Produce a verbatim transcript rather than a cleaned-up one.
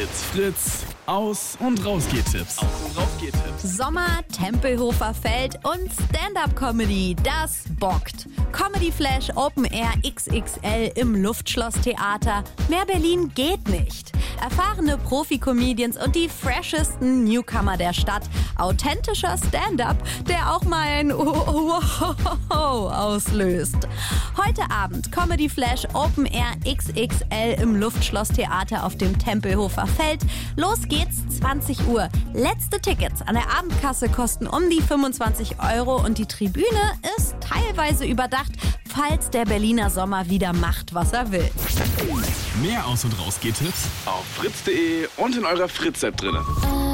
Fritz Aus- und Rausgehtipps. Aus- und Rausgehtipps. Sommer, Tempelhofer Feld und Stand-Up-Comedy, das bockt. Comedy Flash Open Air X X L im Luftschlosstheater. Mehr Berlin geht nicht. Erfahrene Profi-Comedians und die freshesten Newcomer der Stadt. Authentischer Stand-Up, der auch mal ein Wow auslöst. Heute Abend Comedy Flash Open Air X X L im Luftschlosstheater auf dem Tempelhofer Feld. Los geht's, zwanzig Uhr. Letzte Tickets an der Abendkasse kosten um die fünfundzwanzig Euro und die Tribüne ist teilweise überdacht, falls der Berliner Sommer wieder macht, was er will. Mehr Aus- und Rausgehtipps auf fritz punkt de und in eurer Fritz-App drin.